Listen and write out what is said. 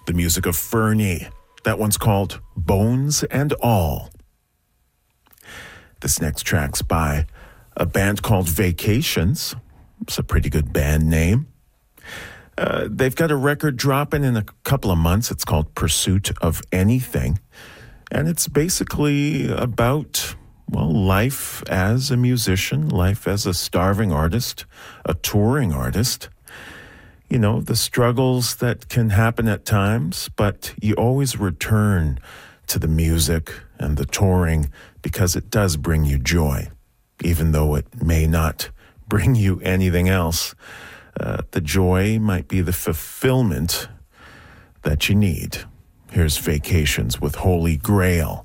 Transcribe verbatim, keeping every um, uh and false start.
the music of Fernie. That one's called Bones and All. This next track's by a band called Vacations. It's a pretty good band name. Uh, they've got a record dropping in a couple of months. It's called Pursuit of Anything. And it's basically about, well, life as a musician, life as a starving artist, a touring artist. You know, the struggles that can happen at times, but you always return to the music and the touring because it does bring you joy, even though it may not bring you anything else. Uh, the joy might be the fulfillment that you need. Here's Vacations with Holy Grail.